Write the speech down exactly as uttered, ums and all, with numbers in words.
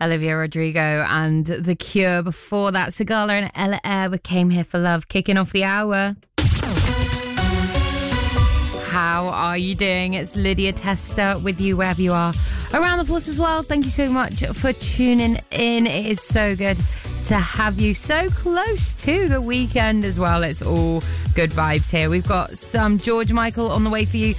Olivia Rodrigo and The Cure. Before that, Sigala and Ella Eyre with Came Here for Love, kicking off the hour. How are you doing? It's Lydia Testa with you wherever you are around the Forces world. Thank you so much for tuning in. It is so good to have you so close to the weekend as well. It's all good vibes here. We've got some George Michael on the way for you